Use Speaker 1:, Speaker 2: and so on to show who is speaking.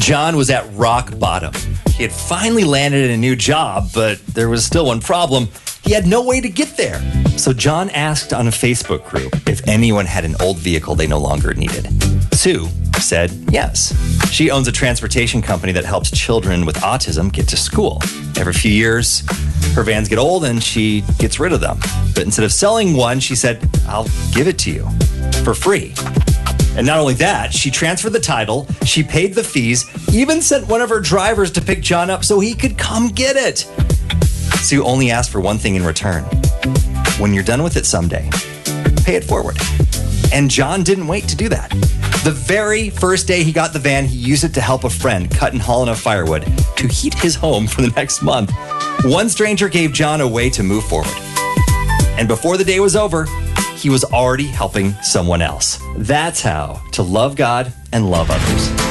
Speaker 1: John was at rock bottom. He had finally landed a new job, but there was still one problem. He had no way to get there. So John asked on a Facebook group if anyone had an old vehicle they no longer needed. Sue said yes. She owns a transportation company that helps children with autism get to school. Every few years, her vans get old and she gets rid of them. But instead of selling one, she said, I'll give it to you for free. And not only that, she transferred the title, she paid the fees, even sent one of her drivers to pick John up so he could come get it. Sue only asked for one thing in return. When you're done with it someday, pay it forward. And John didn't wait to do that. The very first day he got the van, he used it to help a friend cut and haul enough firewood to heat his home for the next month. One stranger gave John a way to move forward. And before the day was over, he was already helping someone else. That's how to love God and love others.